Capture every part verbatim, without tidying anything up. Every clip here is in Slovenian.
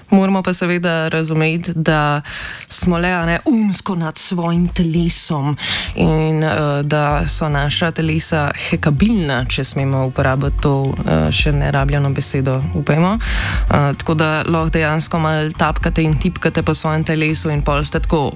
Moramo pa seveda razumeti, da smo le ne, umsko nad svojim telesom in uh, da so naša telesa hekabilna, če smemo uporabiti to uh, še nerabljeno besedo, upajmo. Uh, tako da lahko dejansko malo tapkate in tipkate po svojem telesu in pol ste tako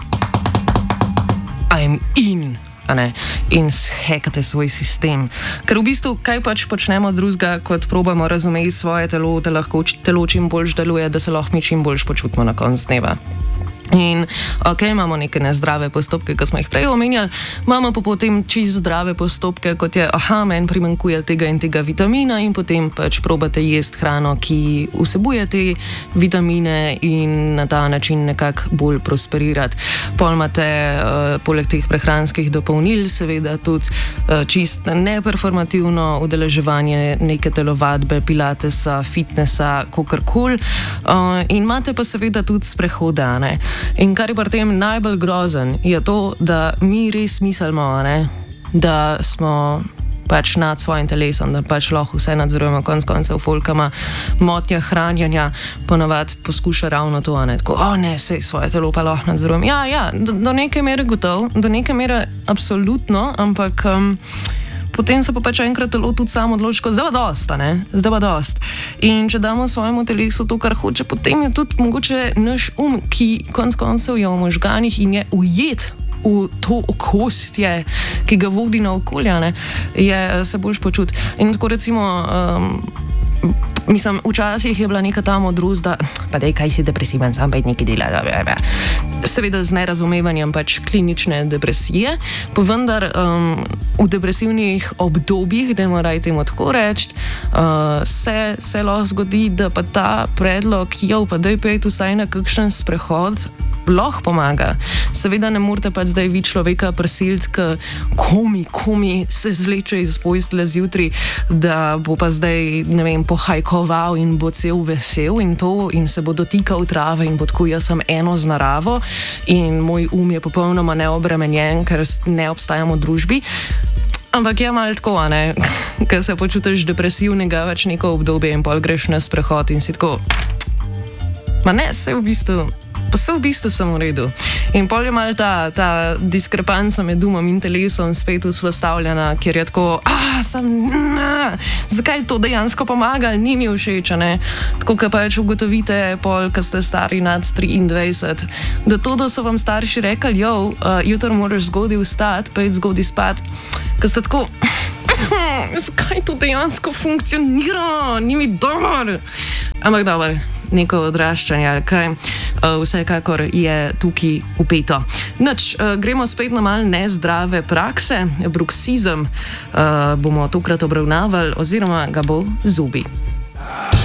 I'm in. In shekate svoj sistem. Ker v bistvu, kaj pač počnemo drugega, kot probamo razumeti svoje telo, da lahko telo čim bolj deluje, da se lahko mi čim bolj počutimo na koncu dneva. In ok, imamo neke nezdrave postopke, ki smo jih prej omenjali, imamo pa potem čisto zdrave postopke, kot je, aha, meni primanjkuje tega in tega vitamina in potem pač probate jesti hrano, ki vsebuje te vitamine in na ta način nekako bolj prosperirati. Pol imate uh, poleg teh prehranskih dopolnil seveda tudi uh, čist neperformativno udeleževanje neke telovadbe, pilatesa, fitnessa, kakorkoli. Uh, in imate pa seveda tudi sprehode, ne? In kar je pri tem najbolj grozen, je to, da mi res mislimo, ne, da smo pač nad svojim telesom, da pač lahko vse nadzorujemo, konec koncev folkama motnja hranjenja ponovadi poskuša ravno to, ne, tako, o ne, sej svoje telo pa lahko nadzorujem. Ja, ja, do, do neke mere gotov, do neke mere absolutno, ampak um, potem se pa pač enkrat telo tudi samo odloči, zdaj pa dost, ne, zdaj pa dost. In če damo svojemu telesu to, kar hoče, potem je tudi mogoče naš um, ki konec koncev je v možganih in je ujet v to okostje, ki ga vodi na okolje, ne, je se boljš počuti. In tako recimo, um, mislim, včasih je bila neka ta modrost, da pa dej, kaj si depresiven, sam pa nekaj dela, da be, be. Seveda z nerazumevanjem pač klinične depresije, pa vendar um, v depresivnih obdobjih, da moraj temu tako reči, uh, se, se lahko zgodi, da pa ta predlog, jo pa dej pejt vsaj na kakšen sprehod, lahko pomaga. Seveda ne morete pa zdaj vi človeka prisiliti, k komi, komi se zvleče iz postelje zjutraj, da bo pa zdaj, ne vem, pohajkoval in bo cel vesel in to in se bo dotikal trave in bo tako, jaz sem eno z naravo in moj um je popolnoma neobremenjen, ker ne obstajamo v družbi. Ampak je malo tako, ne, ker se počutiš depresivnega več neko obdobje in pol greš na sprehod in si tako, ma ne, se v bistvu pa se v bistvu sem v redu. In pol je malo ta, ta diskrepanca med umom in telesom spet vzpostavljena, kjer je tako, ah, sem, na, zakaj to dejansko pomaga, ni mi všeč, ne? Tako, ka pač ugotovite pol, ko ste stari nad triindvajset, da to, da so vam starši rekli, jo, uh, jutro moraš zgodaj vstati, pa id zgodaj spat, ko ste tako, zakaj to dejansko funkcionira, ni mi dober. Ampak dober, neko odraščanje ali kaj, uh, vsekakor je tukaj upeto. Nič, uh, gremo spet na malo nezdrave prakse. Bruksizem uh, bomo tokrat obravnavali oziroma ga bo Zubi.